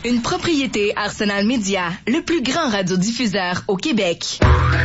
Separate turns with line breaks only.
Une propriété Arsenal Média, le plus grand radiodiffuseur au Québec.